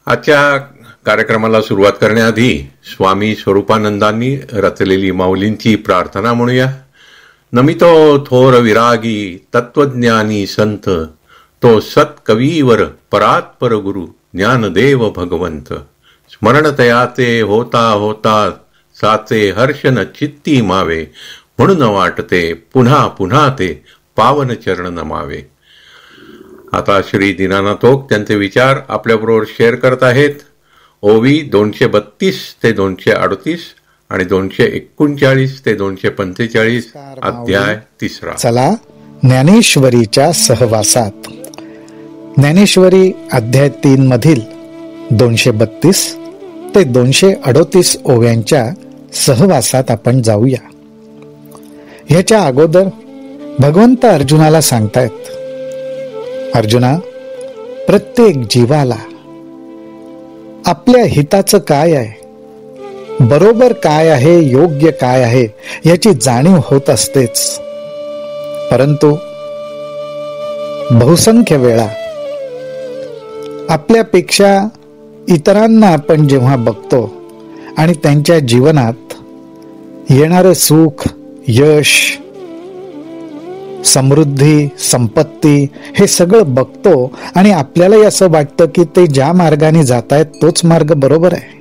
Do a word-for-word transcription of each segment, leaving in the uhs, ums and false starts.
आजच्या कार्यक्रमाला सुरुवात करण्याआधी स्वामी स्वरूपानंदांनी रचलेली माऊलींची प्रार्थना म्हणूया. नमितो थोर विरागी तत्वज्ञानी संत, तो सत्कवीवर परात्पर गुरु ज्ञानदेव भगवंत. स्मरण तयाचे होता होता साचे हर्षन चित्ती मावे, म्हणून वाटते पुन्हा पुन्हा ते पावन चरण नमावे. आता श्री दीनानाथ ओक त्यांचे विचार आपल्याबरोबर शेअर करत आहेत. ओवी दोनशे बत्तीस ते दोनशे अडतीस आणि दोनशे एकोणचाळीस ते दोनशे पंचेचाळीस अध्याय तिसरा. चला ज्ञानेश्वरीच्या सहवासात. ज्ञानेश्वरी अध्याय तीन मधील दोनशे बत्तीस ते दोनशे अडतीस ओव्यांच्या सहवासात आपण जाऊया. ह्याच्या अगोदर भगवंत अर्जुनाला सांगतायत, अर्जुना, प्रत्येक जीवाला आपल्या हिताचं काय आहे, बरोबर काय आहे, योग्य काय आहे याची जाणीव होत असतेच. परंतु बहुसंख्य वेळा आपल्यापेक्षा इतरांना आपण जेव्हा बघतो आणि त्यांच्या जीवनात येणारं सुख, यश, समृद्धी, संपत्ती हे सगळं बघतो आणि आपल्यालाही असं वाटतं की ते ज्या मार्गाने जात आहेत तोच मार्ग बरोबर आहे.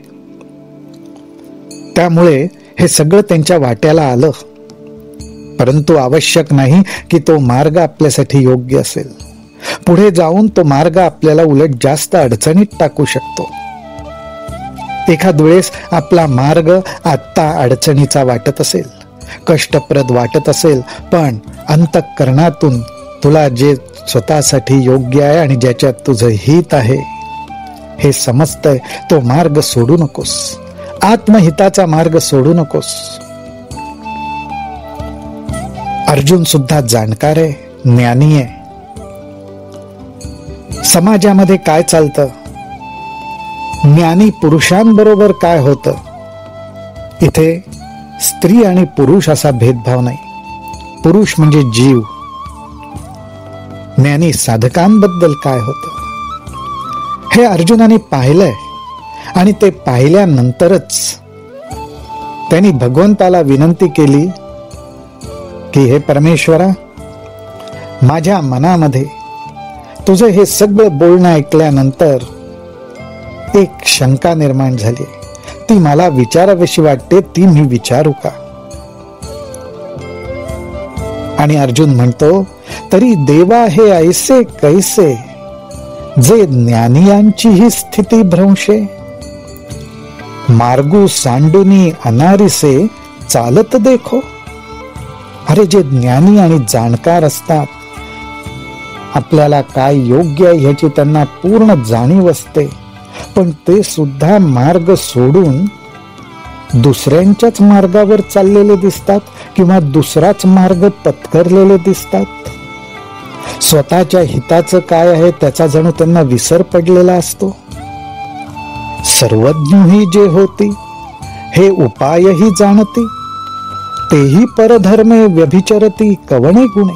त्यामुळे हे सगळं त्यांच्या वाट्याला आलं. परंतु आवश्यक नाही की तो मार्ग आपल्यासाठी योग्य असेल. पुढे जाऊन तो मार्ग आपल्याला उलट जास्त अडचणीत टाकू शकतो. एखाद वेळेस आपला मार्ग आत्ता अडचणीचा वाटत असेल, कष्टप्रद वाटत असेल, पण अंतःकरणातून तुला जे स्वतःसाठी योग्य आहे आणि ज्याच्यात तुझं हित आहे हे समजतंय, तो मार्ग सोडू नकोस. आत्महिताचा मार्ग सोडू नकोस. अर्जुन सुद्धा जाणकार आहे, ज्ञानी आहे. समाजामध्ये काय चालतं, ज्ञानी पुरुषांबरोबर काय होतं, इथे स्त्री आणि पुरुष असा भेदभाव नाही. पुरुष म्हणजे जीव. ज्ञानी साधकांबद्दल काय होतं हे अर्जुनाने पाहिलंय आणि ते पाहिल्यानंतरच त्यांनी भगवंताला विनंती केली की हे परमेश्वरा, माझ्या मनामध्ये तुझं हे सगळं बोलणं ऐकल्यानंतर एक शंका निर्माण झाली. ती मला विचाराविषयी वाटते, ती मी विचारू का? आणि अर्जुन म्हणतो, तरी देवा हे ऐसे कैसे, जे ज्ञानियांची ही स्थिती भ्रंशे. मार्गू सांडुनी अनारिसे चालत देखो. अरे, जे ज्ञानी आणि जाणकार असतात, आपल्याला काय योग्य आहे ह्याची त्यांना पूर्ण जाणीव असते, पण ते सुद्धा मार्ग सोडून दुसऱ्यांच्याच मार्गावर चाललेले दिसतात किंवा दुसराच मार्ग पत्करलेले दिसतात. स्वतःच्या हिताचं काय आहे त्याचा जणू त्यांना विसर पडलेला असतो. सर्वज्ञ ही जे होती, हे उपायही जाणती, तेही परधर्मे व्यभिचरती कवणे गुणे.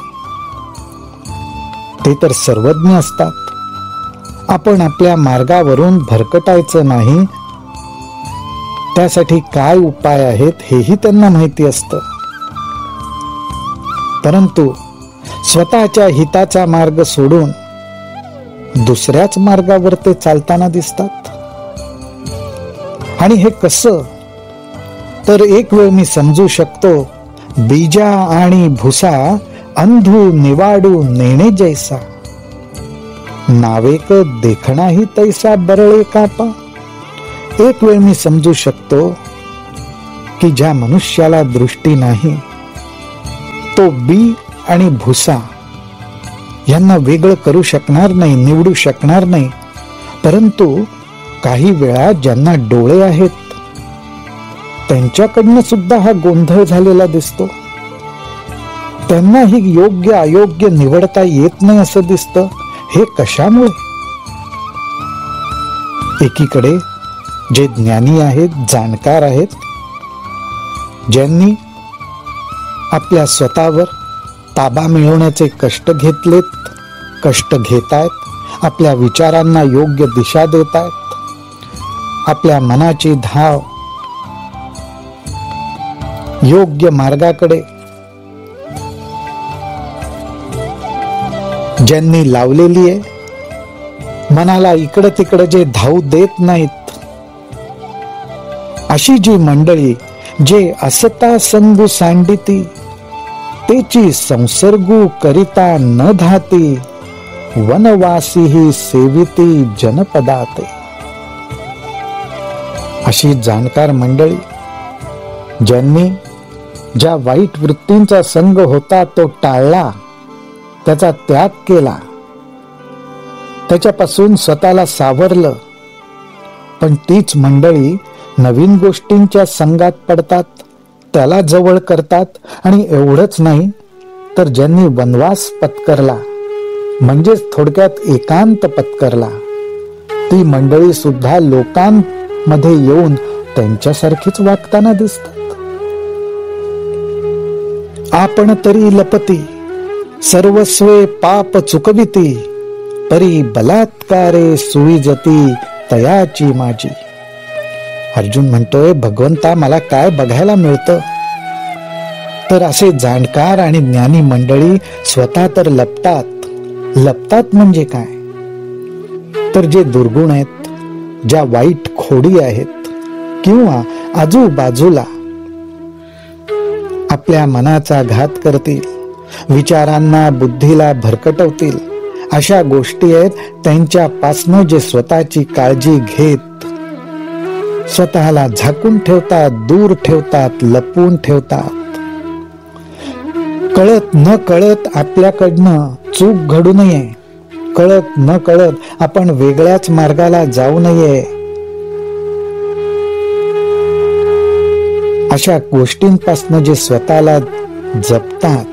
ते तर सर्वज्ञ असतात. आपण आपल्या मार्गावरून भरकटायचं नाही, त्यासाठी काय उपाय आहेत हेही त्यांना माहिती असतं. परंतु स्वतःच्या हिताचा मार्ग सोडून दुसऱ्याच मार्गावर ते चालताना दिसतात. आणि हे कसं, तर एक वेळ मी समजू शकतो, बीजा आणि भुसा अंधू निवाडू नेणे जैसा, नावेक देखणाही तैसा बरळे कापा. एक वेळ मी समजू शकतो की ज्या मनुष्याला दृष्टी नाही, तो बी आणि भुसा यांना वेगळं करू शकणार नाही, निवडू शकणार नाही. परंतु काही वेळा ज्यांना डोळे आहेत त्यांच्याकडनं सुद्धा हा गोंधळ झालेला दिसतो. त्यांना ही योग्य अयोग्य निवडता येत नाही असं दिसतं. हे कशामुळे? एकीकडे जे ज्ञानी आहेत, जाणकार आहेत, ज्यांनी आपल्या स्वतःवर ताबा मिळवण्याचे कष्ट घेतलेत, कष्ट घेतायत, आपल्या विचारांना योग्य दिशा देतायत, आपल्या मनाची धाव योग्य मार्गाकडे ज्यांनी लावलेली आहे, मनाला इकडं तिकडं जे धावू देत नाहीत, अशी जी मंडळी जे असता संगू सांडिती, तेची संसर्गू करिता न धाती, वनवासी ही सेविती जनपदाते. अशी जाणकार मंडळी ज्यांनी ज्या वाईट वृत्तींचा संग होता तो टाळला, त्याचा त्याग केला, त्याच्यापासून स्वतःला सावरलं, पण तीच मंडळी नवीन गोष्टींच्या संगात पडतात, त्याला जवळ करतात. आणि एवढंच नाही तर ज्यांनी वनवास पत्करला, म्हणजेच थोडक्यात एकांत पत्करला, ती मंडळी सुद्धा लोकांमध्ये येऊन त्यांच्यासारखीच वागताना दिसतात. आपण तरी लपती सर्वस्वे पाप चुकविती, परी बलात्कारे सुईजती तयाची माझी. अर्जुन म्हणतोय, भगवंता मला काय बघायला मिळतं? तर असे जाणकार आणि ज्ञानी मंडळी स्वतः तर लपतात. लपतात म्हणजे काय? तर जे दुर्गुण आहेत, ज्या वाईट खोडी आहेत, किंवा आजूबाजूला आपल्या मनाचा घात करतील, विचारांना बुद्धीला भरकटवतील, अशा गोष्टी आहेत, त्यांच्यापासनं जे स्वतःची काळजी घेत स्वतःला झाकून ठेवतात, दूर ठेवतात, लपवून ठेवतात. कळत न कळत आपल्याकडनं चूक घडू नये, कळत न कळत आपण वेगळ्याच मार्गाला जाऊ नये, अशा गोष्टींपासून जे स्वतःला जपतात,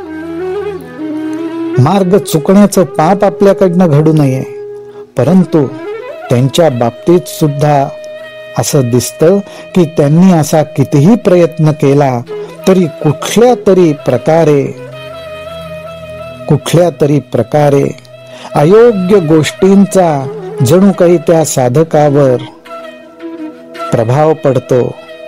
मार्ग चुकण्याचं पाप आपल्याकडनं घडू नये. परंतु त्यांच्या बाबतीत सुद्धा असं दिसतं की त्यांनी असा कितीही प्रयत्न केला तरी कुठल्या तरी प्रकारे कुठल्या तरी प्रकारे अयोग्य गोष्टींचा जणू काही त्या साधकावर प्रभाव पडतो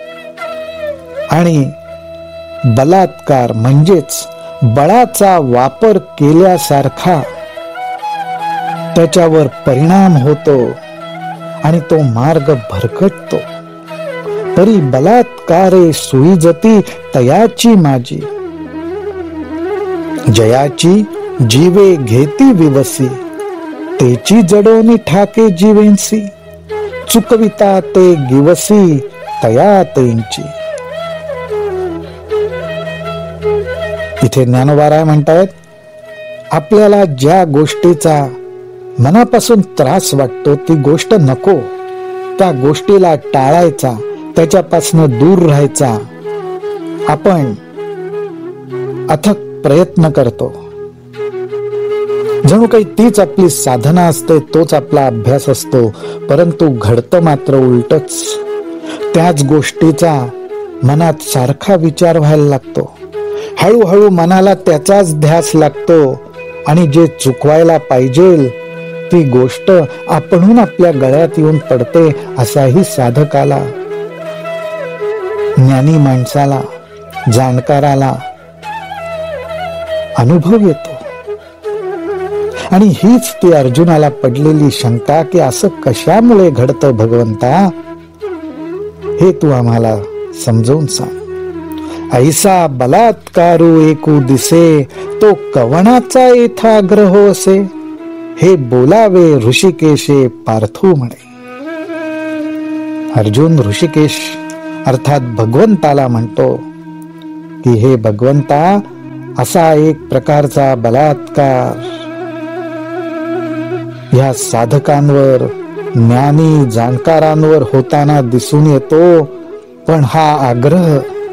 आणि बलात्कार म्हणजेच बळाचा वापर केल्यासारखा त्याच्यावर परिणाम होतो आणि तो मार्ग भरकटतो. परी बलात्कारे सुईजती तयाची माझी, जयाची जीवे घेती विवसी, तेची जडोनी ठाके जीवेंसी, चुकविता ते गिवसी तया तेंची. इथे ज्ञानोबा म्हणतायत, आपल्याला ज्या गोष्टीचा मनापासून त्रास वाटतो ती गोष्ट नको, त्या गोष्टीला टाळायचा, त्याच्यापासून दूर राहायचा आपण अथक प्रयत्न करतो. जणू काही तीच आपली साधना असते, तोच आपला अभ्यास असतो. परंतु घडतं मात्र उलटच. त्याच गोष्टीचा मनात सारखा विचार व्हायला लागतो, हळूहळू मनाला त्याचाच ध्यास लागतो आणि जे चुकवायला पाहिजे ती गोष्ट आपणहून आपल्या गळ्यात येऊन पडते. असाही साधकाला, ज्ञानी माणसाला, जाणकाराला अनुभव येतो. आणि हीच ती अर्जुनाला पडलेली शंका की असं कशामुळे घडतं भगवंता, हे तू आम्हाला समजवून सांग. ऐसा बलात्कारू एकू दिसे, तो कवणाचा एथाग्रह असे, हे बोलावे ऋषिकेशे पार्थू म्हणे. अर्जुन ऋषिकेश अर्थात भगवंताला म्हणतो की हे भगवंता, असा एक प्रकारचा बलात्कार ह्या साधकांवर, ज्ञानी जाणकारांवर होताना दिसून येतो. पण हा आग्रह,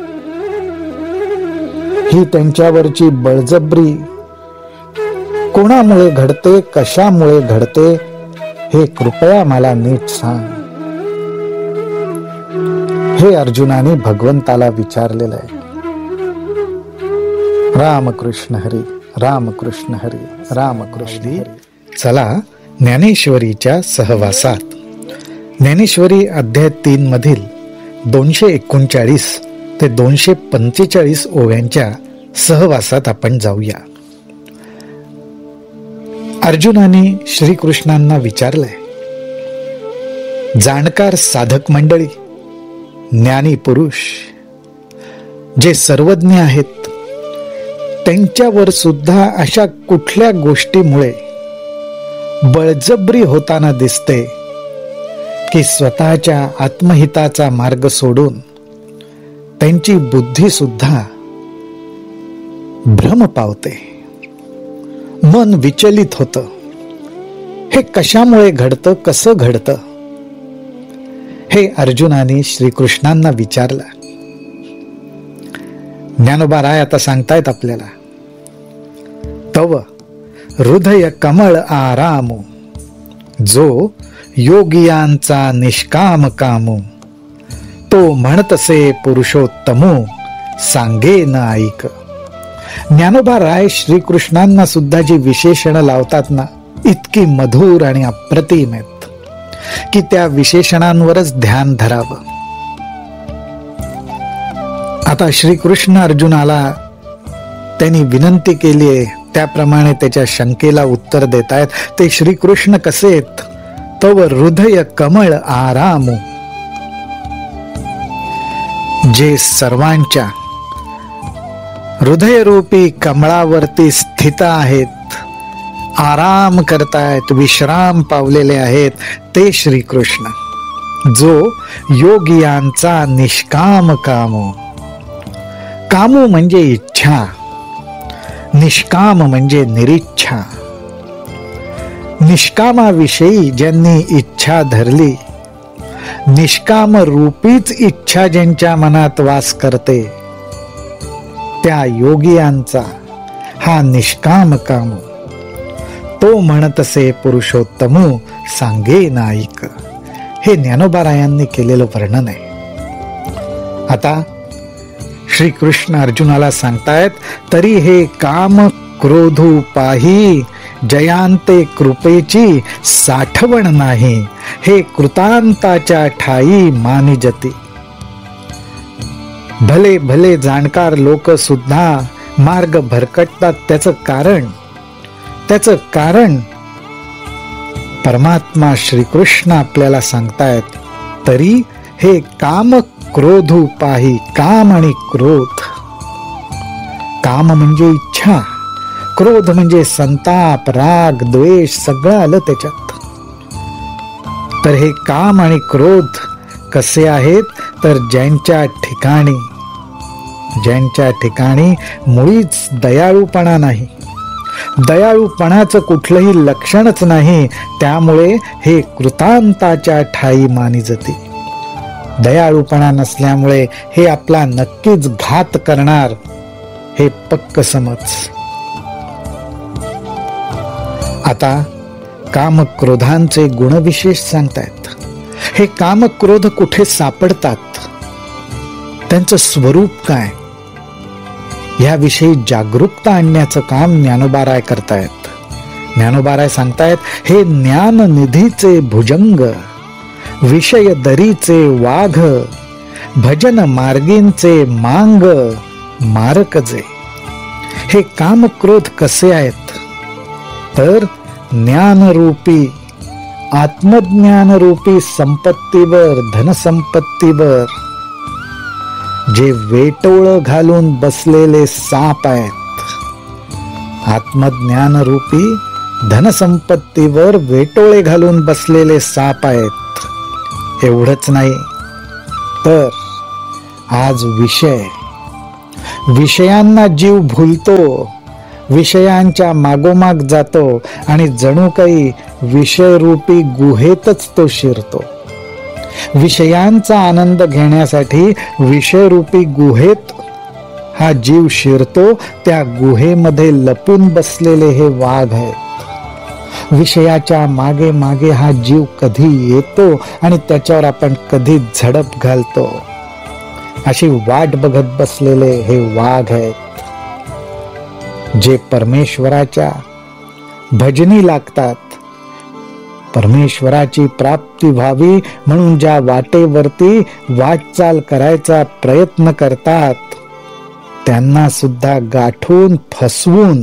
ही त्यांच्यावरची बळजबरी कोणामुळे घडते, कशामुळे घडते, हे कृपया मला नीट सांग. हे अर्जुनाने भगवंताला विचारलेलं आहे. रामकृष्ण हरी, रामकृष्ण हरी, रामकृष्ण हरी. चला ज्ञानेश्वरीच्या सहवासात ज्ञानेश्वरी अध्याय तीन मधील दोनशे एकोणचाळीस ते दोनशे पंचेचाळीस ओव्यांच्या सहवासात आपण जाऊया. अर्जुनाने श्रीकृष्णांना विचारलंय, जाणकार साधक मंडळी, ज्ञानी पुरुष जे सर्वज्ञ आहेत, त्यांच्यावर सुद्धा अशा कुठल्या गोष्टीमुळे बळजबरी होताना दिसते की स्वतःच्या आत्महिताचा मार्ग सोडून त्यांची बुद्धी सुद्धा भ्रम पावते, मन विचलित होतं. हे कशामुळे घडतं, कसं घडतं, हे अर्जुनाने श्रीकृष्णांना विचारलं. ज्ञानोबा राय आता सांगतायत आपल्याला, तव हृदय कमळ आरामो, जो योगियांचा निष्काम कामो, तो म्हणतसे पुरुषोत्तमो, सांगे न ऐक. ज्ञानोबा राय श्रीकृष्णांना सुद्धा जी विशेषणं लावतात ना, इतकी मधुर आणि अप्रतिम आहेत की त्या विशेषणांवरच ध्यान धरावं. आता श्रीकृष्ण अर्जुनाला त्यांनी विनंती केली आहे, त्याप्रमाणे त्याच्या शंकेला उत्तर देत आहेत. ते श्रीकृष्ण कसे आहेत? तव हृदय कमळ आरामो, जे सर्वांच्या हृदयरूपी कमळावरती स्थित आहेत, आराम करतायत, विश्राम पावलेले आहेत, ते श्रीकृष्ण. जो योगियांचा निष्काम कामो, कामो म्हणजे इच्छा, निष्काम म्हणजे निरीच्छा. निष्कामाविषयी ज्यांनी इच्छा धरली, निष्काम रूपीच इच्छा ज्यांच्या मनात वास करते, त्या योगियांचा हा निष्काम कामो, तो म्हणतसे पुरुषोत्तमो, सांगे नाईक. हे ज्ञानोबारायांनी केलेलं वर्णन आहे. आता श्रीकृष्ण अर्जुनाला सांगतायत, तरी हे काम क्रोधू पाही, जयांते कृपेची साठवण नाही, हे कृतांताच्या ठाई मानिजती. भले भले जाणकार लोक सुद्धा मार्ग भरकटतात. त्याचं कारण त्याचं कारण परमात्मा श्रीकृष्ण आपल्याला सांगतायत, तरी हे काम क्रोधू पाही. काम आणि क्रोध, काम म्हणजे इच्छा, क्रोध म्हणजे संताप, राग, द्वेष, सगळं आलं त्याच्यात. तर हे काम आणि क्रोध कसे आहेत? तर ज्यांच्या ठिकाणी ज्यांच्या ठिकाणी मुळीच दयाळूपणा नाही, दयाळूपणाचं कुठलंही लक्षणच नाही, त्यामुळे हे कृतांताच्या ठाई मानिजती. दयाळूपणा नसल्यामुळे हे आपला नक्कीच घात करणार, हे पक्क समज. आता कामक्रोधांचे गुणविशेष सांगतायत. हे कामक्रोध कुठे सापडतात, त्यांचं स्वरूप काय, याविषयी जागरूकता आणण्याचं काम ज्ञानोबाराय करतायत. ज्ञानोबाराय सांगतायत, हे ज्ञान निधीचे भुजंग, विषय दरीचे वाघ, भजन मार्गींचे मांग मारकजे. हे कामक्रोध कसे आहेत? तर ज्ञानरूपी, आत्मज्ञानरूपी संपत्तीवर, धनसंपत्तीवर जे वेटोळ घालून बसलेले साप आहेत. आत्मज्ञानरूपी धनसंपत्तीवर वेटोळे घालून बसलेले साप आहेत. एवढंच नाही, तर आज विषय विषयांना जीव भुलतो, विषयांच्या मागोमाग जातो आणि जणू काही विषयरूपी गुहेतच तो शिरतो. विषयांचा आनंद घेण्यासाठी विषयरूपी गुहेत हा जीव शिरतो. त्या गुहेमध्ये लपून बसलेले हे वाघ आहेत. विषयाच्या मागे मागे हा जीव कधी येतो आणि त्याच्यावर आपण कधी झडप घालतो, अशी वाट बघत बसलेले हे वाघ आहेत, जे परमेश्वराच्या भजनी लागतात, परमेश्वराची प्राप्ती व्हावी म्हणून ज्या वाटेवरती वाटचाल करायचा प्रयत्न करतात त्यांना सुद्धा गाठून फसवून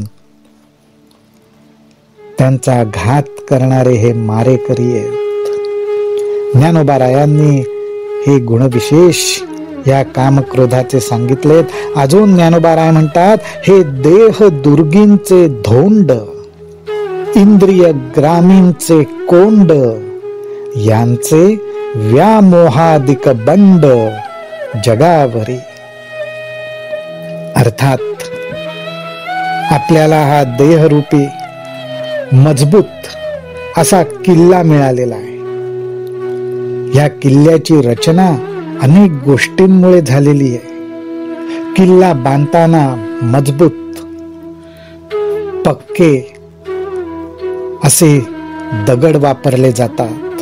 त्यांचा घात करणारे हे मारेकरी आहेत. ज्ञानोबारायांनी हे गुणविशेष या कामक्रोधाचे सांगितलेत. अजून ज्ञानोबाराय म्हणतात, हे देह दुर्गींचे धोंड, इंद्रिय ग्रामींचे कोंड, यांचे व्यामोहादिक बंड जगावरी. अर्थात आपल्याला हा देहरूपी मजबूत असा किल्ला मिळालेला आहे. या किल्ल्याची रचना अनेक गोष्टींमुळे झालेली आहे. किल्ला बांधताना मजबूत पक्के असे दगड वापरले जातात.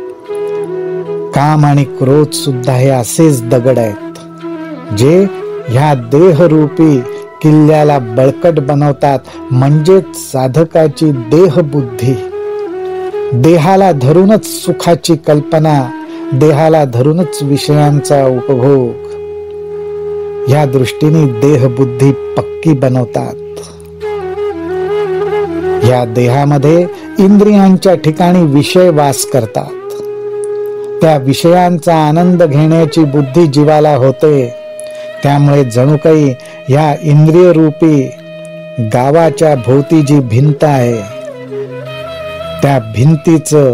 काम आणि क्रोध सुद्धा हे असेच दगड आहेत जे ह्या देहरूपी किल्ल्याला बळकट बनवतात. म्हणजेच साधकाची देहबुद्धी, देहाला धरूनच सुखाची कल्पना, देहाला धरूनच विषयांचा उपभोग, या दृष्टीने देहबुद्धी पक्की बनवतात. या देहामध्ये इंद्रियांच्या ठिकाणी विषय वास करतात. त्या विषयांचा आनंद घेण्याची बुद्धी जीवाला होते. त्यामुळे जणू काही या इंद्रिय रूपी गावाच्या भोवती जी भिंत आहे त्या भिंतीचं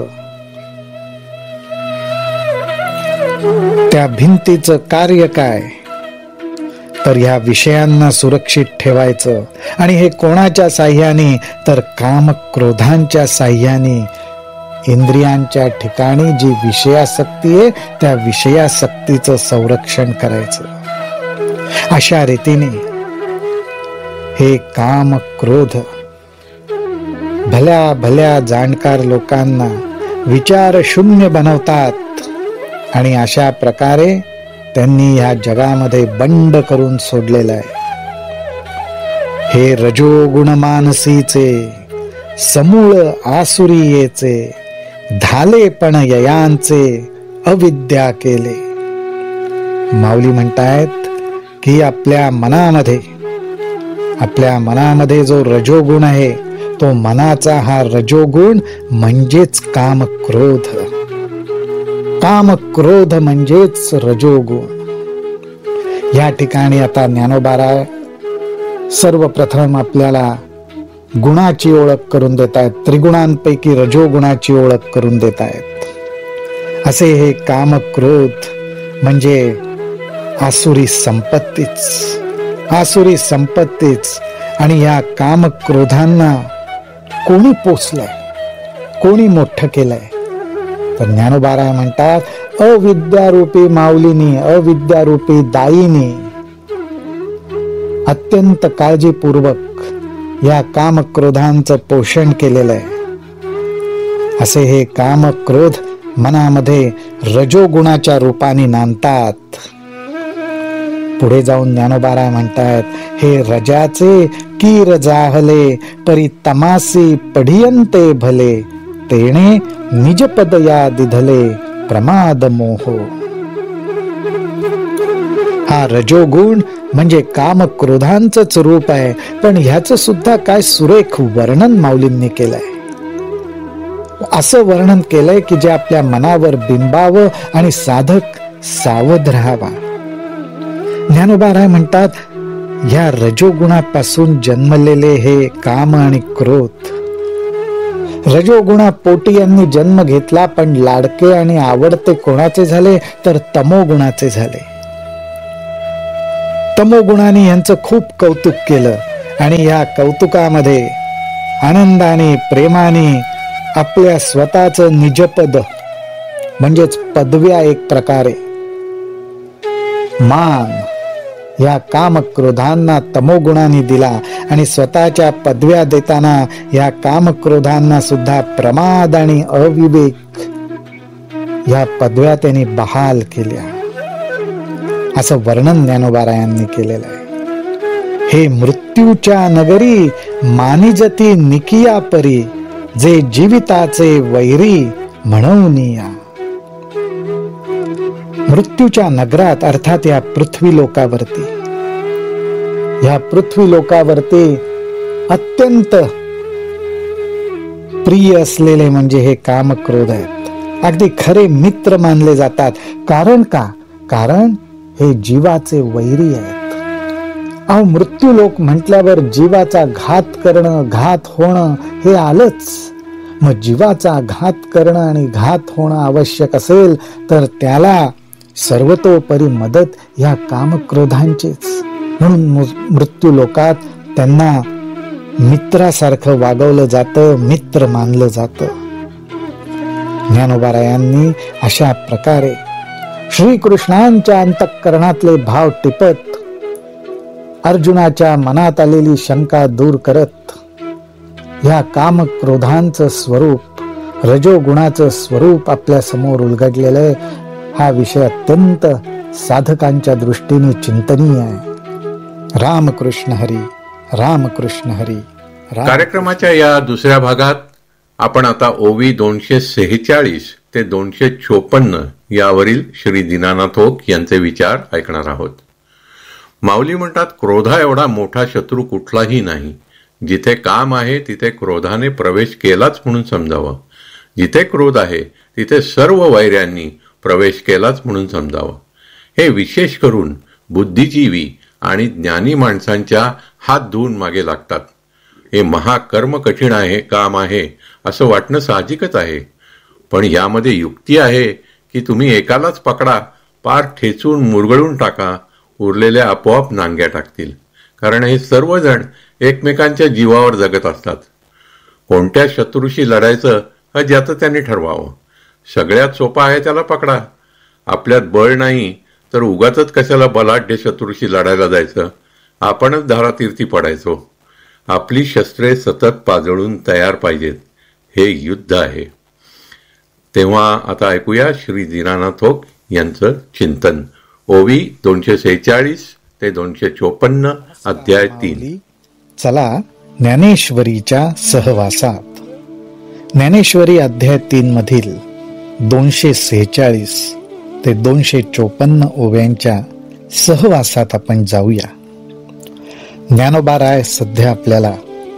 त्या भिंतीचं कार्य काय, तर ह्या विषयांना सुरक्षित ठेवायचं. आणि हे कोणाच्या साह्याने, तर कामक्रोधांच्या साह्याने इंद्रियांच्या ठिकाणी जी विषयासक्ती आहे त्या विषयासक्तीचं संरक्षण करायचं. अशा रीतीने हे काम क्रोध भल्या भल्या जाणकार लोकांना विचार शून्य बनवतात आणि अशा प्रकारे त्यांनी ह्या जगामध्ये बंड करून सोडलेलं आहे. हे रजोगुण मानसीचे समूळ आसुरीयेचे धाले पण ययांचे अविद्या केले. माऊली म्हणतायत की आपल्या मनामध्ये आपल्या मनामध्ये जो रजोगुण आहे तो मनाचा हा रजोगुण म्हणजेच काम क्रोध. काम क्रोध म्हणजेच रजोगुण. या ठिकाणी आता ज्ञानोबाराय सर्वप्रथम आपल्याला गुणाची ओळख करून देत आहेत. त्रिगुणांपैकी रजोगुणाची ओळख करून देत आहेत. असे हे काम क्रोध म्हणजे आसुरी संपत्तीच आसुरी संपत्तीच आणि या काम क्रोधांना कोणी पोचलंय, कोणी मोठं केलंय, तर ज्ञानोबाराय म्हणतात अविद्यारूपी माऊलीनी, अविद्यारूपी दाईनी अत्यंत काळजीपूर्वक या काम क्रोधांचं पोषण केलेलं आहे. असे हे काम क्रोध मनामध्ये रजोगुणाच्या रूपाने नांदतात. पुढे जाऊन ज्ञानोबाराय म्हणतात, हे रजाचे कीर जाहले परी तमासी पढियंते भले, तेणे निजपद या दिधले प्रमाद मोह. हा रजोगुण म्हणजे काम क्रोधांचंच रूप आहे. पण ह्याचं सुद्धा काय सुरेख वर्णन माऊलींनी केलंय. असं वर्णन केलंय की जे आपल्या मनावर बिंबावं आणि साधक सावध राहावा. ज्ञानोबाराय म्हणतात, या रजोगुणापासून जन्मलेले हे काम आणि क्रोध, रजोगुणा पोटी यांनी जन्म घेतला, पण लाडके आणि आवडते कोणाचे झाले, तर तमोगुणाचे झाले. तमोगुणाने यांचं खूप कौतुक केलं आणि या कौतुकामध्ये आनंदाने प्रेमाने आपल्या स्वतःचं निजपद म्हणजेच पदव्या एक प्रकारे मान या काम क्रोधांना तमोगुणाने दिला आणि स्वतःच्या पदव्या देताना या काम क्रोधांना सुद्धा प्रमाद आणि अविवेक या पदव्या त्यांनी बहाल केल्या. असं वर्णन ज्ञानोबारायांनी केलेलं आहे. हे मृत्यूच्या नगरी मानिजती निकिया परी, जे जीविताचे वैरी म्हणून या. मृत्यूच्या नगरात अर्थात या पृथ्वी लोकावरती या पृथ्वी लोकावरती अत्यंत प्रिय असलेले म्हणजे हे काम क्रोध आहेत. अगदी खरे मित्र मानले जातात. कारण का? कारण हे जीवाचे वैरी आहेत. अहो, मृत्यू लोक म्हटल्यावर जीवाचा घात करणं, घात होणं हे आलंच. मग जीवाचा घात करणं आणि घात होणं आवश्यक असेल तर त्याला सर्वतोपरी मदत या कामक्रोधांचीच. म्हणून मृत्यू लोकात त्यांना मित्रासारखं वागवलं जातं, मित्र मानलं जातं. ज्ञानोबारायांनी अशा प्रकारे श्रीकृष्णांच्या अंतःकरणातले भाव टिपत, अर्जुनाच्या मनात आलेली शंका दूर करत, या कामक्रोधांचं स्वरूप, रजोगुणाचं स्वरूप आपल्या समोर उलगडलेलं आहे. हा विषय अत्यंत साधकांच्या दृष्टीने चिंतनीय आहे. रामकृष्ण हरी, रामकृष्ण हरी. राम... कार्यक्रमाच्या या दुसऱ्या भागात आपण आता ओवी दोनशे सेहेचाळीस ते दोनशे चोपन्न यावरील श्री दीनानाथ ओक यांचे विचार ऐकणार आहोत. माऊली म्हणतात, क्रोधा एवढा मोठा शत्रू कुठलाही नाही. जिथे काम आहे तिथे क्रोधाने प्रवेश केलाच म्हणून समजावं. जिथे क्रोध आहे तिथे सर्व वैऱ्यांनी प्रवेश केलाच म्हणून समजावं. हे विशेष करून बुद्धिजीवी आणि ज्ञानी माणसांच्या हात धुवून मागे लागतात. हे महाकर्म कठीण आहे, काम आहे असं वाटणं साहजिकच आहे. पण यामध्ये युक्ती आहे की तुम्ही एकालाच पकडा, पार ठेचून मुरगळून टाका, उरलेल्या आपोआप नांग्या टाकतील. कारण हे सर्वजण एकमेकांच्या जीवावर जगत असतात. कोणत्या शत्रूशी लढायचं हा ज्याचं त्यांनी ठरवावं. सगळ्यात सोपा आहे त्याला पकडा. आपल्यात बळ नाही तर उगाचच कशाला बलाढ्य शत्रूशी लढायला जायचं. आपणच धारातीर्थी पडायचो. आपली शस्त्रे सतत पाजळून तयार पाहिजेत. हे युद्ध आहे. तेव्हा आता ऐकूया श्री दीनानाथ ओक यांचं चिंतन. ओवी दोनशे सेहेचाळीस ते दोनशे चोपन्न अध्याय तीन. चला ज्ञानेश्वरीच्या सहवासात. ज्ञानेश्वरी अध्याय तीन मधील दोनशे सेहेचाळीस ते दोनशे चोपन्न ओव्यांच्या सहवासात आपण जाऊया. ज्ञानोबाराय सध्या आपल्याला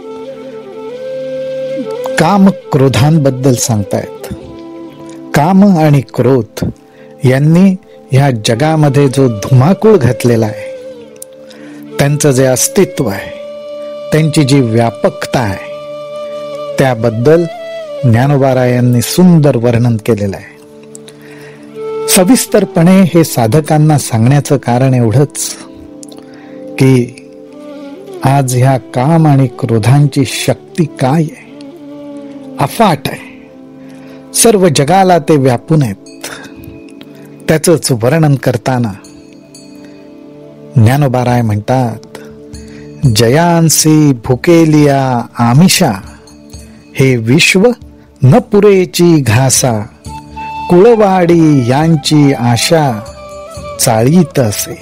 काम क्रोधांबद्दल सांगतायत. काम आणि क्रोध यांनी ह्या जगामध्ये जो धुमाकूळ घातलेला आहे, त्यांचं जे अस्तित्व आहे, त्यांची जी व्यापकता आहे, त्याबद्दल ज्ञानोबारायांनी सुंदर वर्णन केलेलं आहे. सविस्तरपणे हे साधकांना सांगण्याचं कारण एवढंच की आज ह्या काम आणि क्रोधांची शक्ती काय आहे, अफाट आहे. सर्व जगाला ते व्यापून आहेत. त्याचंच वर्णन करताना ज्ञानोबाराय म्हणतात, जयांसी भुकेलिया आमिषा, हे विश्व न पुरेची घासा, कुळवाडी यांची आशा चाळीत असे.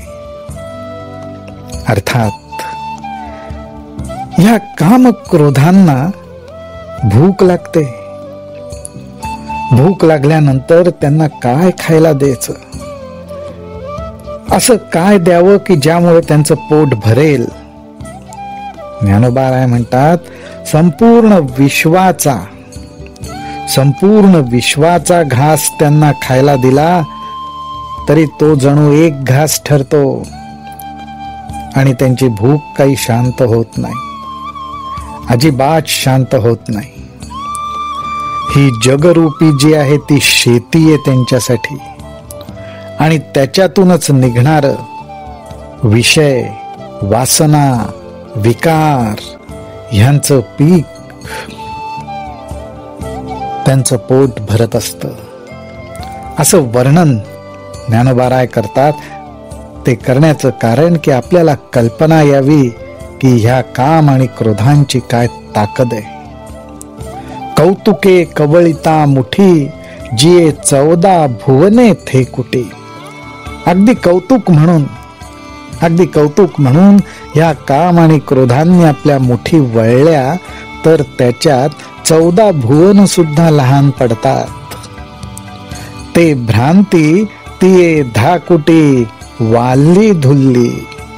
अर्थात या काम क्रोधांना भूक लागते. भूक लागल्यानंतर त्यांना काय खायला द्यायचं, असं काय द्यावं की ज्यामुळे त्यांचं पोट भरेल. ज्ञानोबाराय म्हणतात, संपूर्ण विश्वाचा संपूर्ण विश्वाचा घास त्यांना खायला दिला तरी तो जणू एक घास ठरतो आणि त्यांची भूक काही शांत होत नाही, अजिबात शांत होत नाही. ही जगरूपी जी आहे ती शेती आहे त्यांच्यासाठी, आणि त्याच्यातूनच निघणार विषय, वासना, विकार ह्यांचं पीक त्यांचं पोट भरत असतं. असं वर्णन ज्ञानोबाराय करतात. ते करण्याचं कारण की आपल्याला कल्पना यावी की ह्या काम आणि क्रोधांची काय ताकद आहे. कौतुके कवळिता मुठी, जिये चौदा भुवने थे कुटी. अगदी कौतुक म्हणून अगदी कौतुक म्हणून या काम आणि क्रोधांनी आपल्या मुठी वळल्या तर त्याच्यात चौदा भुवन सुद्धा लहान पडतात. ते भ्रांती ती धाकुटी वाल्ली धुल्ली.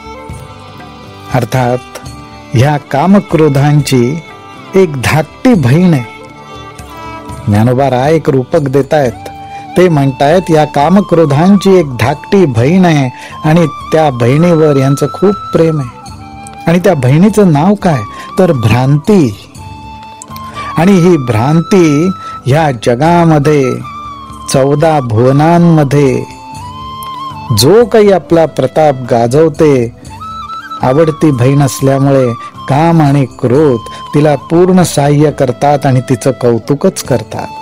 अर्थात ह्या कामक्रोधांची एक धाकटी बहीण आहे. ज्ञानोबा राय एक रूपक देतायत. ते म्हणतायत या कामक्रोधांची एक धाकटी बहीण आहे आणि त्या बहिणीवर यांचं खूप प्रेम आहे. आणि त्या बहिणीचं नाव काय तर भ्रांती. आणि ही भ्रांती ह्या जगामध्ये चौदा भुवनांमध्ये जो काही आपला प्रताप गाजवते, आवडती बहीण असल्यामुळे काम आणि क्रोध तिला पूर्ण सहाय्य करतात आणि तिचं कौतुकच करतात.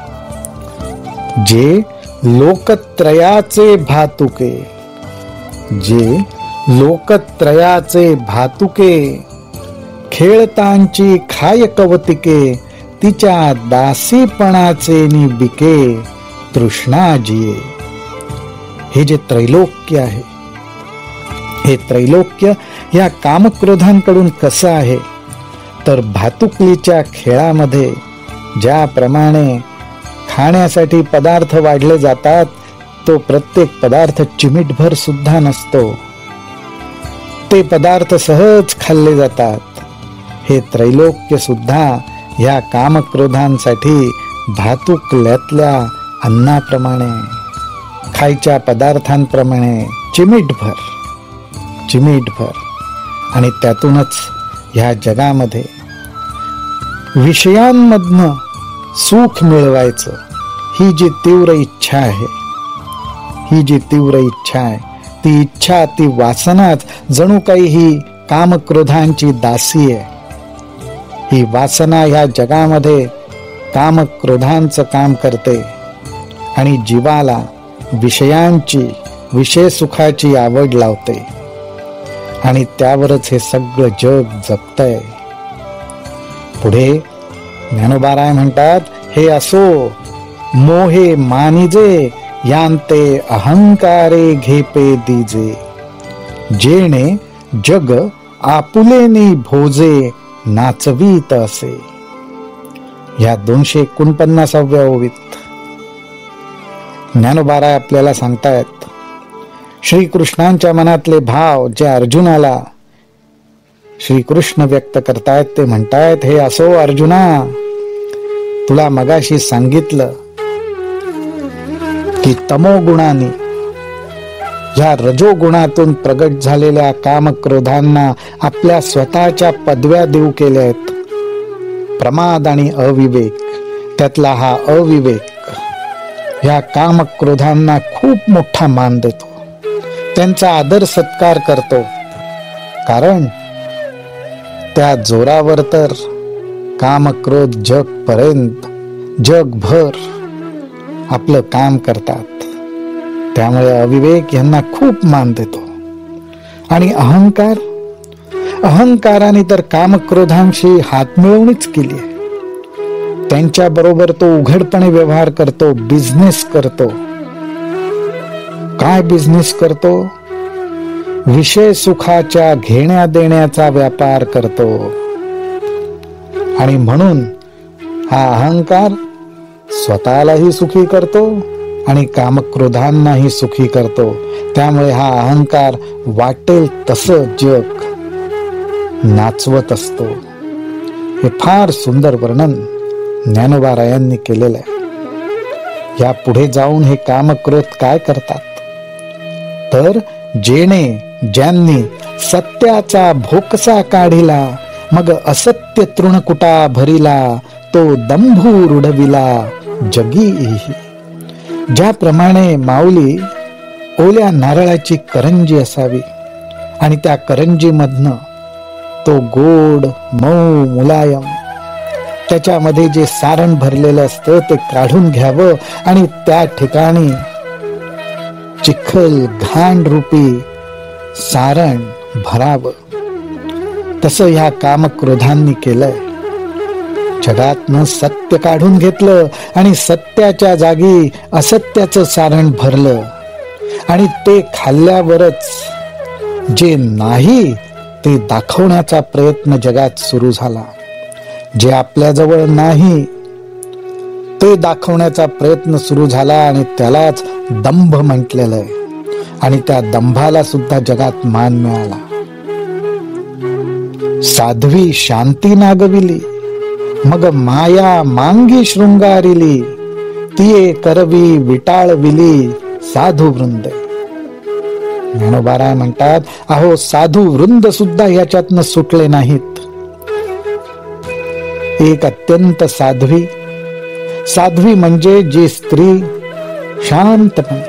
जे लोकत्रयाचे भातुके, जे लोकत्रयाचे भातुके, खेळतांची खाय कवतिके, तिच्या दासीपणाचे निबिके तृष्णाजिये. हे जे त्रैलोक्य आहे, हे त्रैलोक्य या कामक्रोधांकडून कसं आहे तर भातुकलीच्या खेळामध्ये ज्याप्रमाणे खाण्यासाठी पदार्थ वाढले जातात, तो प्रत्येक पदार्थ चिमीटभर सुद्धा नसतो. ते पदार्थ सहज खाल्ले जातात. हे त्रैलोक्य सुद्धा या कामक्रोधांसाठी भातुकल्यातल्या अन्नाप्रमाणे, खायच्या पदार्थांप्रमाणे चिमीटभर चिमीटभर आणि त्यातूनच ह्या जगामध्ये विषयांमधनं सुख मिळवायचं ही जी तीव्र इच्छा आहे, ही जी तीव्र इच्छा आहे, ती इच्छा, ती वासनाच जणू काही ही कामक्रोधांची दासी आहे. ही वासना ह्या जगामध्ये कामक्रोधांचं काम करते आणि जीवाला विषयांची, विषय सुखाची आवड लावते आणि त्यावरच हे सगळं जग जगतंय. पुढे ज्ञानोबा राय म्हणतात, हे असो मोहे मानिजे यांते अहंकारे घेपे दिजे, जेणे जग आपुलेनी भोजे नाचवीत असे. या दोनशे एकोणपन्नासाव्या ओवीत ज्ञानोबा राय आपल्याला सांगतायत, श्रीकृष्णांच्या मनातले भाव जे अर्जुनाला श्रीकृष्ण व्यक्त करतायत, ते म्हणतायत, हे असो अर्जुना, तुला मगाशी सांगितलं की तमोगुणाने, या रजोगुणातून प्रगट झालेल्या कामक्रोधांना आपल्या स्वतःच्या पदव्या देऊ केल्या आहेत. प्रमाद आणि अविवेक, त्यातला हा अविवेक या कामक्रोधांना खूप मोठा मान देतो, त्यांचा आदर सत्कार करतो. कारण त्या जोरावर तर कामक्रोध जगपर्यंत, जगभर आपलं काम करतात. त्यामुळे अविवेक यांना खूप मान देतो. आणि अहंकार, अहंकाराने तर कामक्रोधांशी हातमिळवणीच केली आहे. त्यांच्या बरोबर तो उघडपणे व्यवहार करतो, बिझनेस करतो. काय बिझनेस करतो? विषय सुखाच्या घेण्या देण्याचा व्यापार करतो. आणि म्हणून हा अहंकार स्वतःलाही सुखी करतो आणि कामक्रोधांनाही सुखी करतो. त्यामुळे हा अहंकार वाटेल तसं जग नाचवत असतो. हे फार सुंदर वर्णन ज्ञानोबा रायांनी केलेलं आहे. या पुढे जाऊन हे कामक्रोध काय करतात तर, जेणे ज्यांनी सत्याचा भोकसा काढिला, मग असत्य तृणकुटा भरिला, तो दंभू रुढविला जगी. ज्याप्रमाणे माऊली ओल्या नारळाची करंजी असावी आणि त्या करंजी मधनं तो गोड मऊ मुलायम, त्याच्यामध्ये जे सारण भरलेलं असतं ते काढून घ्यावं आणि त्या ठिकाणी चिखल घाण रूपी सारण भरावं. तसं ह्या कामक्रोधांनी केलंय. जगातनं सत्य काढून घेतलं आणि सत्याच्या जागी असत्याचं सारण भरलं आणि ते खाल्ल्यावरच जे नाही ते दाखवण्याचा प्रयत्न जगात सुरू झाला. जे आपल्याजवळ नाही ते दाखवण्याचा प्रयत्न सुरू झाला आणि त्यालाच दंभ म्हटलेलं आहे. आणि त्या दंभाला सुद्धा जगात मान मिळाला. साध्वी शांती नागविली, मग माया मांगी शृंगारिली, तिये करवी विटाळविली साधू वृंद. ज्ञानोबाराय म्हणतात, अहो साधू वृंद सुद्धा याच्यातनं सुटले नाहीत. एक अत्यंत साध्वी, साध्वी म्हणजे जी स्त्री शांतपणे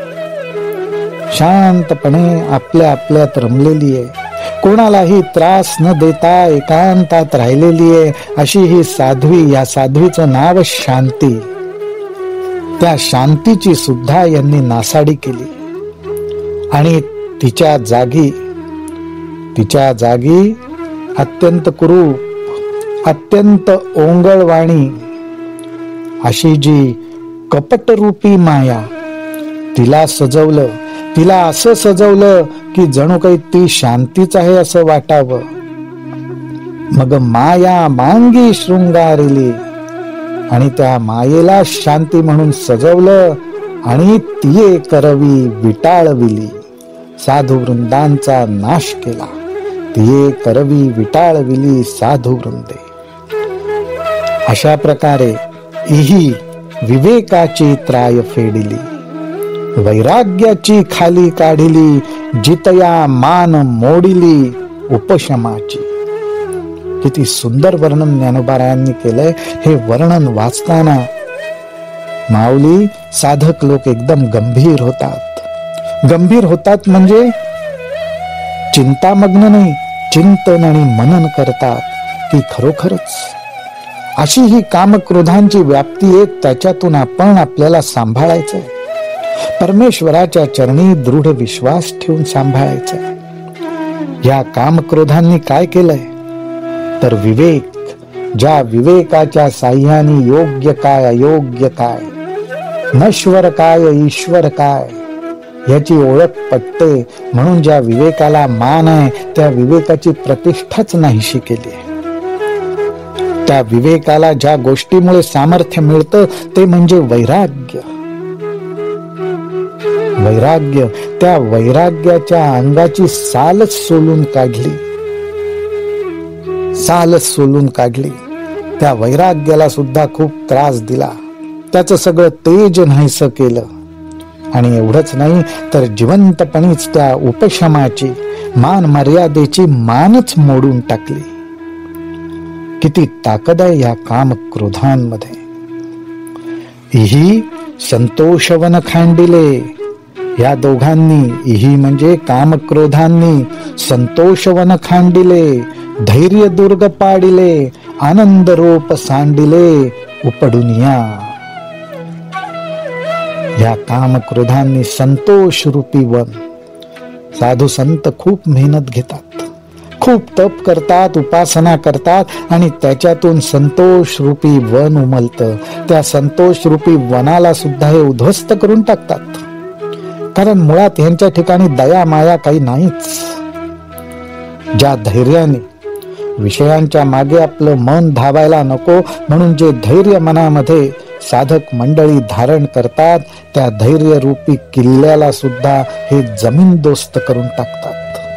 शांतपणे आपल्या आपल्यात रमलेली आहे, कोणालाही त्रास न देता एकांतात राहिलेली आहे, अशी ही साध्वी. या साध्वीचं नाव शांती. त्या शांतीची सुद्धा यांनी नासाडी केली आणि तिच्या जागी तिच्या जागी अत्यंत कुरूप, अत्यंत ओंगळवाणी अशी जी कपटरूपी माया, तिला सजवलं. तिला असं सजवलं की जणू काही ती शांतीच आहे असं वाटावं. मग माया मांगी शृंगारिली, आणि त्या मायेला शांती म्हणून सजवलं आणि तिये करवी विटाळविली, साधू वृंदांचा नाश केला. तिये करवी विटाळविली साधू वृंदे. अशा प्रकारे ही विवेकाची त्राय फेडिली, वैराग्याची खाली काढिली, जितया मान मोडिली उपशमाची. किती सुंदर वर्णन ज्ञानोबारायांनी केलंय. हे वर्णन वाचताना माऊली साधक लोक एकदम गंभीर होतात. गंभीर होतात म्हणजे चिंतामग्न नाही, चिंतन आणि मनन करतात की खरोखरच अशी ही कामक्रोधांची व्याप्ती आहे, त्याच्यातून आपण आपल्याला सांभाळायचंय. परमेश्वराच्या चरणी दृढ विश्वास ठेवून सांभाळायचंय. या कामक्रोधांनी काय केलंय तर विवेक, ज्या विवेकाच्या साह्याने योग्य काय अयोग्य काय, नश्वर काय ईश्वर काय याची ओळख पटते. म्हणून ज्या विवेकाला मान आहे त्या विवेकाची प्रतिष्ठाच नाहीशी केली. त्या विवेकाला ज्या गोष्टीमुळे सामर्थ्य मिळतं ते म्हणजे वैराग्य. वैराग्य, त्या वैराग्याच्या अंगाची सालच सोलून काढली, सालच सोलून काढली. त्या वैराग्याला सुद्धा खूप त्रास दिला, त्याचं सगळं तेज नाहीसं केलं. आणि एवढंच नाही तर जिवंतपणीच त्या उपशमाची, मान मर्यादेची मानच मोडून टाकली. किती ताकद आहे या काम क्रोधांमध्ये. इही संतोषवन खांडिले, या दोघांनी, इही म्हणजे काम क्रोधांनी संतोषवन खांडिले, धैर्य दुर्ग पाडिले, आनंद रोप सांडिले उपडुनिया. या काम क्रोधांनी संतोष रूपी वन. साधू संत खूप मेहनत घेतात, खूप तप करतात, उपासना करतात आणि त्याच्यातून संतोष रूपी वन उमलतं. त्या संतोष रूपी वनाला सुद्धा हे उद्ध्वस्त करून टाकतात. कारण मुळात यांच्या ठिकाणी दया माया काही नाहीच. ज्या धैर्याने विषयांच्या मागे आपलं मन धावायला नको म्हणून जे धैर्य मनामध्ये साधक मंडळी धारण करतात, त्या धैर्य रूपी किल्ल्याला सुद्धा हे जमीनदोस्त करून टाकतात.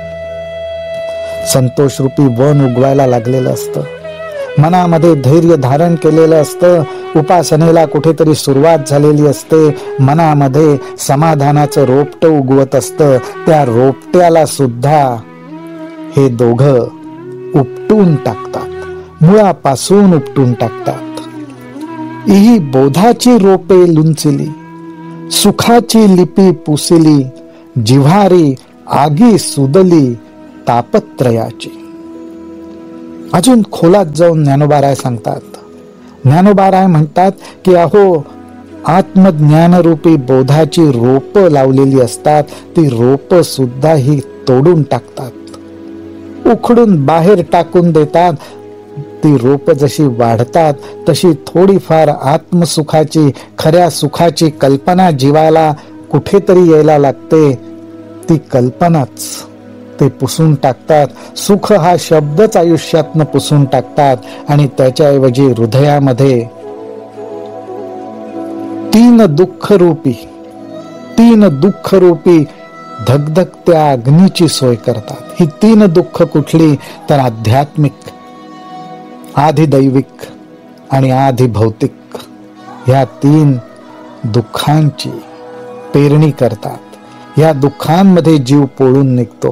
संतोष रूपी वन उगवायला लागलेलं असतं, मनामध्ये धैर्य धारण केलेलं असतं, उपासनेला कुठेतरी सुरुवात झालेली असते, मनामध्ये समाधानाचं रोपटं उगवत असतं. त्या रोपट्याला सुद्धा हे दोघं उपटून टाकतात, मुळापासून उपटून टाकतात. ही बोधाची रोपे लुंचिली, सुखाची लिपी पुसिली, जिव्हारी आगी सुदली तापत्रयाची. अजून खोलात जाऊन ज्ञानोबाराय सांगतात. ज्ञानोबाराय म्हणतात की अहो, आत्मज्ञानरूपी बोधाची रोप लावलेली असतात, ती रोप सुद्धा ही तोडून टाकतात, उखडून बाहेर टाकून देतात. ती रोप जशी वाढतात तशी थोडीफार आत्मसुखाची, खऱ्या सुखाची कल्पना जीवाला कुठेतरी यायला लागते. ती कल्पनाच ते पुसून टाकतात. सुख हा शब्दच आयुष्यातनं पुसून टाकतात आणि त्याच्याऐवजी हृदयामध्ये तीन दुःख रूपी तीन दुःख रूपी धगधगत्या अग्नीची सोय करतात. ही तीन दुःख कुठली तर आध्यात्मिक, आधिदैविक आणि आधी भौतिक, या तीन दुःखांची पेरणी करतात. या दुःखांमध्ये जीव पोळून निघतो.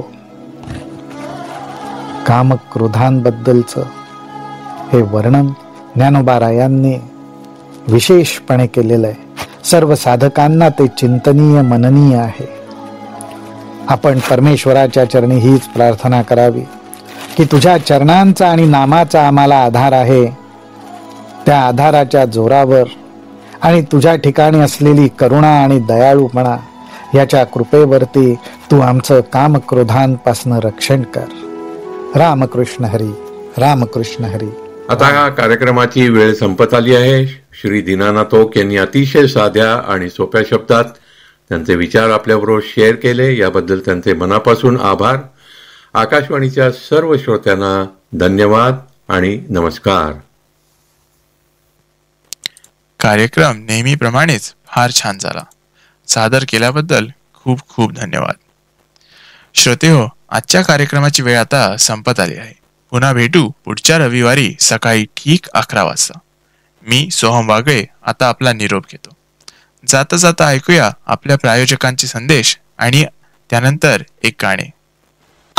कामक्रोधांबद्दलचं हे वर्णन ज्ञानोबारायांनी विशेषपणे केलेलं आहे. सर्व साधकांना ते चिंतनीय मननीय आहे. आपण परमेश्वराच्या चरणी हीच प्रार्थना करावी की तुझ्या चरणांचा आणि नामाचा आम्हाला आधार आहे. त्या आधाराच्या जोरावर आणि तुझ्या ठिकाणी असलेली करुणा आणि दयाळूपणा याच्या कृपेवरती तू आमचं कामक्रोधांपासून रक्षण कर. रामकृष्ण हरी, रामकृष्ण हरी. आता या कार्यक्रमाची वेळ संपत आली आहे. श्री दीनानाथ ओक यांनी अतिशय साध्या आणि सोप्या शब्दात त्यांचे विचार आपल्याबरोबर शेअर केले. याबद्दल त्यांचे मनापासून आभार. आकाशवाणीच्या सर्व श्रोत्यांना धन्यवाद आणि नमस्कार. कार्यक्रम नेहमीप्रमाणेच फार छान झाला. सादर केल्याबद्दल खूप खूप धन्यवाद. श्रोतेहो, आजच्या कार्यक्रमाची वेळ आता संपत आली आहे. पुन्हा भेटू पुढच्या रविवारी सकाळी ठीक अकरा वाजता. मी सोहम वागळे आता आपला निरोप घेतो. जाता जाता ऐकूया आपल्या प्रायोजकांचे संदेश आणि त्यानंतर एक गाणे.